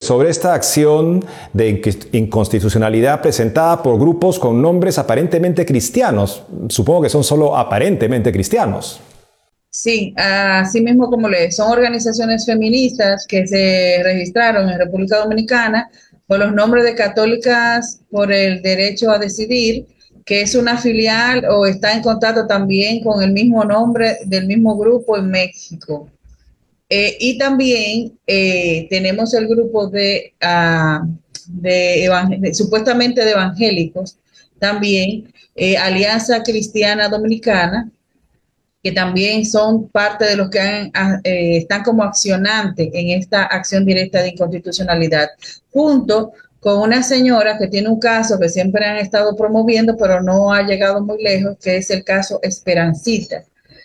sobre esta acción de inconstitucionalidad presentada por grupos con nombres aparentemente cristianos. Supongo que son solo aparentemente cristianos. Sí, así mismo como son organizaciones feministas que se registraron en República Dominicana con los nombres de Católicas por el Derecho a Decidir, que es una filial o está en contacto también con el mismo nombre del mismo grupo en México. Y también tenemos el grupo supuestamente de evangélicos, también Alianza Cristiana Dominicana, que también son parte de los que están como accionantes en esta acción directa de inconstitucionalidad, junto con una señora que tiene un caso que siempre han estado promoviendo, pero no ha llegado muy lejos, que es el caso Esperancita,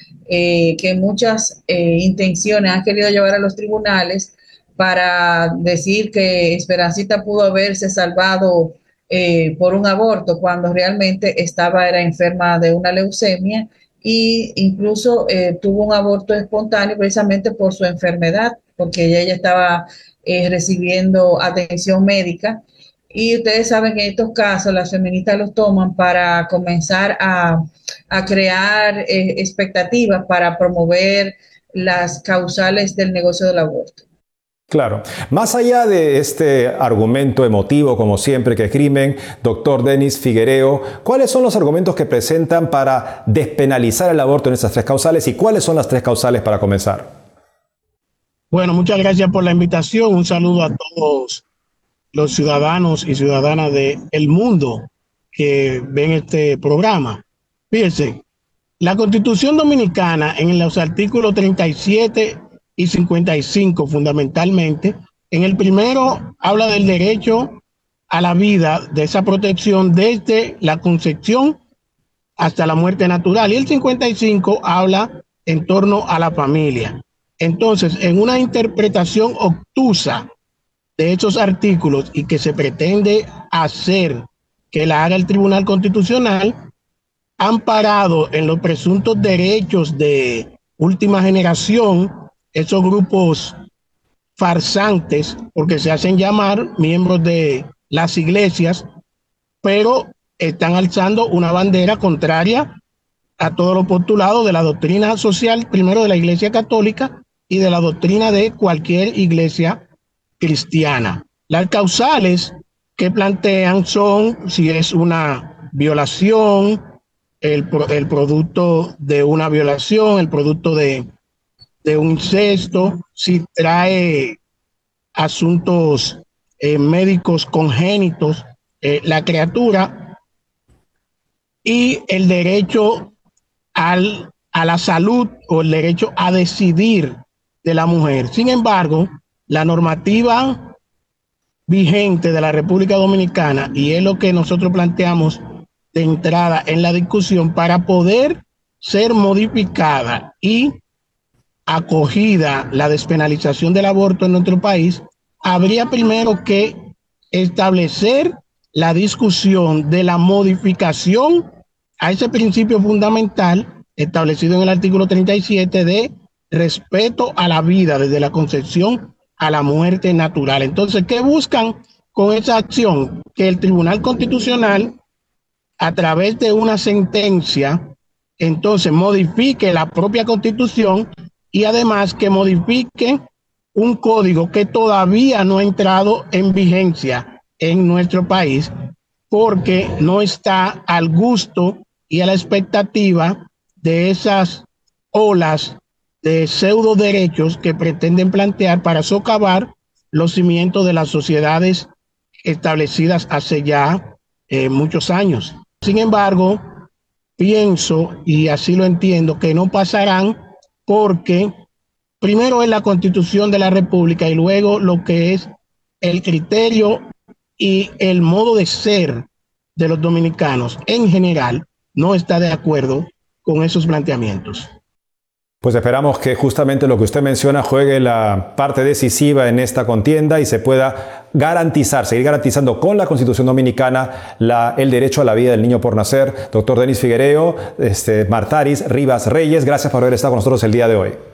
que muchas intenciones han querido llevar a los tribunales para decir que Esperancita pudo haberse salvado por un aborto, cuando realmente era enferma de una leucemia, y incluso tuvo un aborto espontáneo precisamente por su enfermedad, porque ella estaba recibiendo atención médica. Y ustedes saben que en estos casos las feministas los toman para comenzar a crear expectativas para promover las causales del negocio del aborto. Claro. Más allá de este argumento emotivo, como siempre, que crimen, doctor Denis Figuereo, ¿cuáles son los argumentos que presentan para despenalizar el aborto en estas tres causales y cuáles son las tres causales para comenzar? Bueno, muchas gracias por la invitación. Un saludo a todos los ciudadanos y ciudadanas del mundo que ven este programa. Fíjense, la Constitución Dominicana en los artículos 37 y 55 fundamentalmente, en el primero habla del derecho a la vida, de esa protección desde la concepción hasta la muerte natural, y el 55 habla en torno a la familia. Entonces, en una interpretación obtusa de esos artículos y que se pretende hacer que la haga el Tribunal Constitucional, amparado en los presuntos derechos de última generación, esos grupos farsantes, porque se hacen llamar miembros de las iglesias, pero están alzando una bandera contraria a todos los postulados de la doctrina social, primero de la Iglesia Católica y de la doctrina de cualquier iglesia cristiana. Las causales que plantean son si es una violación, el producto de una violación, el producto de un incesto, si trae asuntos médicos congénitos, la criatura, y el derecho a la salud o el derecho a decidir de la mujer. Sin embargo, la normativa vigente de la República Dominicana, y es lo que nosotros planteamos de entrada en la discusión, para poder ser modificada y acogida la despenalización del aborto en nuestro país, habría primero que establecer la discusión de la modificación a ese principio fundamental establecido en el artículo 37 de respeto a la vida desde la concepción a la muerte natural. Entonces, ¿qué buscan con esa acción? Que el Tribunal Constitucional, a través de una sentencia, entonces modifique la propia Constitución y además que modifique un código que todavía no ha entrado en vigencia en nuestro país, porque no está al gusto y a la expectativa de esas olas de pseudo derechos que pretenden plantear para socavar los cimientos de las sociedades establecidas hace ya muchos años. Sin embargo, pienso, y así lo entiendo, que no pasarán, porque primero es la Constitución de la República y luego lo que es el criterio y el modo de ser de los dominicanos en general no está de acuerdo con esos planteamientos. Pues esperamos que justamente lo que usted menciona juegue la parte decisiva en esta contienda y se pueda garantizar, seguir garantizando con la Constitución Dominicana el derecho a la vida del niño por nacer. Doctor Denis Figuereo, Martaris Rivas Reyes, gracias por haber estado con nosotros el día de hoy.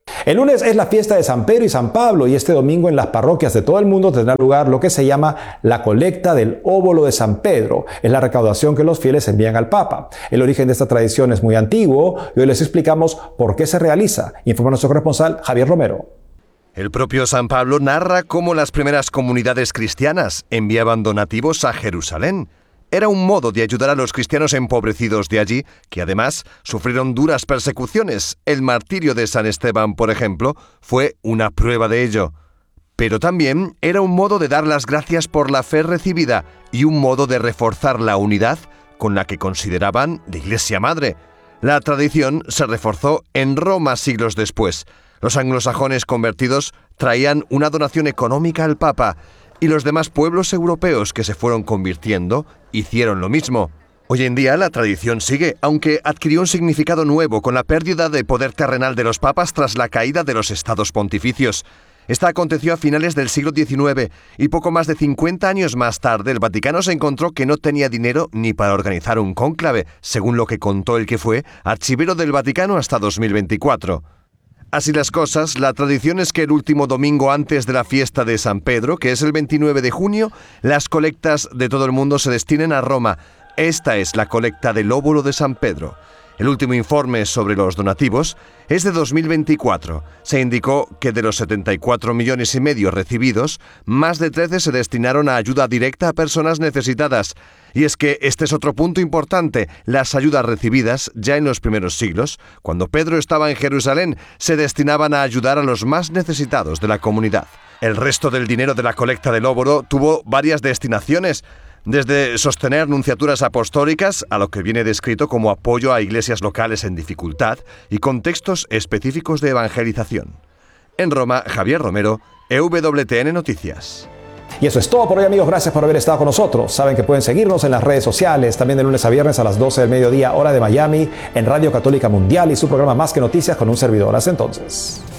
El lunes es la fiesta de San Pedro y San Pablo y este domingo en las parroquias de todo el mundo tendrá lugar lo que se llama la colecta del óbolo de San Pedro. Es la recaudación que los fieles envían al Papa. El origen de esta tradición es muy antiguo y hoy les explicamos por qué se realiza. Informa nuestro corresponsal Javier Romero. El propio San Pablo narra cómo las primeras comunidades cristianas enviaban donativos a Jerusalén. Era un modo de ayudar a los cristianos empobrecidos de allí, que además sufrieron duras persecuciones. El martirio de San Esteban, por ejemplo, fue una prueba de ello. Pero también era un modo de dar las gracias por la fe recibida y un modo de reforzar la unidad con la que consideraban la Iglesia Madre. La tradición se reforzó en Roma siglos después. Los anglosajones convertidos traían una donación económica al Papa, y los demás pueblos europeos que se fueron convirtiendo hicieron lo mismo. Hoy en día la tradición sigue, aunque adquirió un significado nuevo con la pérdida de poder terrenal de los papas tras la caída de los estados pontificios. Esta aconteció a finales del siglo XIX y poco más de 50 años más tarde el Vaticano se encontró que no tenía dinero ni para organizar un cónclave, según lo que contó el que fue archivero del Vaticano hasta 2024. Así las cosas, la tradición es que el último domingo antes de la fiesta de San Pedro, que es el 29 de junio, las colectas de todo el mundo se destinen a Roma. Esta es la colecta del óbolo de San Pedro. El último informe sobre los donativos es de 2024. Se indicó que de los 74,5 millones recibidos, más de 13 se destinaron a ayuda directa a personas necesitadas. Y es que este es otro punto importante. Las ayudas recibidas ya en los primeros siglos, cuando Pedro estaba en Jerusalén, se destinaban a ayudar a los más necesitados de la comunidad. El resto del dinero de la colecta del óbolo tuvo varias destinaciones, desde sostener nunciaturas apostólicas a lo que viene descrito como apoyo a iglesias locales en dificultad y contextos específicos de evangelización. En Roma, Javier Romero, EWTN Noticias. Y eso es todo por hoy, amigos. Gracias por haber estado con nosotros. Saben que pueden seguirnos en las redes sociales, también de lunes a viernes a las 12 del mediodía, hora de Miami, en Radio Católica Mundial y su programa Más que Noticias con un servidor. Hasta entonces.